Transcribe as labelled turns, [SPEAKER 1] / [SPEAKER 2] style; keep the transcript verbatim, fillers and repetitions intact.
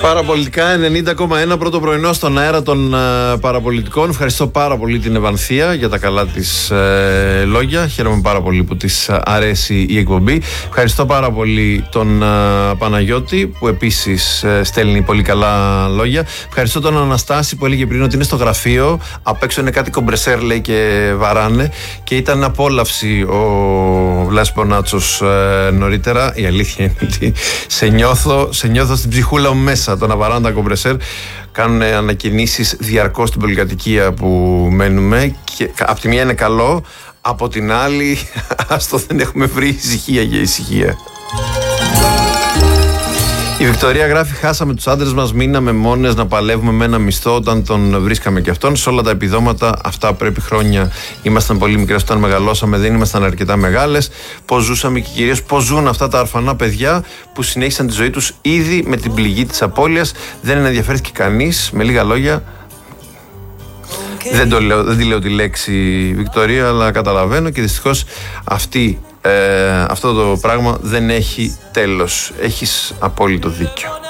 [SPEAKER 1] Παραπολιτικά ενενήντα κόμμα ένα, πρώτο πρωινό στον αέρα των uh, παραπολιτικών. Ευχαριστώ πάρα πολύ την Ευανθία για τα καλά της uh, λόγια. Χαίρομαι πάρα πολύ που της uh, αρέσει η εκπομπή. Ευχαριστώ πάρα πολύ τον uh, Παναγιώτη που επίσης uh, στέλνει πολύ καλά λόγια. Ευχαριστώ τον Αναστάση που έλεγε πριν ότι είναι στο γραφείο. Απ' έξω είναι κάτι κομπρεσέρ, λέει, και βαράνε. Και ήταν απόλαυση ο Βλάσης Πονάτσος uh, νωρίτερα. Η αλήθεια είναι ότι σε νιώθω, σε νιώθω στην ψυχούλα μου μέσα. Το να βαράνε τα κομπρεσέρ, κάνουν ανακοινήσεις διαρκώς στην πολυκατοικία που μένουμε και από τη μία είναι καλό, από την άλλη άστο, δεν έχουμε βρει ησυχία για ησυχία. Η Βικτωρία γράφει: χάσαμε τους άντρες μας, μείναμε μόνες να παλεύουμε με ένα μισθό όταν τον βρίσκαμε και αυτόν. Σε όλα τα επιδόματα αυτά πρέπει χρόνια. Ήμασταν πολύ μικρές όταν μεγαλώσαμε, δεν ήμασταν αρκετά μεγάλες. Πώς ζούσαμε και κυρίως πώς ζουν αυτά τα αρφανά παιδιά που συνέχισαν τη ζωή τους ήδη με την πληγή της απώλειας. Δεν ενδιαφέρθηκε κανείς. Με λίγα λόγια, δεν, το λέω, δεν τη λέω τη λέξη Βικτωρία, αλλά καταλαβαίνω και δυστυχώς αυτή, ε, αυτό το πράγμα δεν έχει τέλος. Έχεις απόλυτο δίκιο.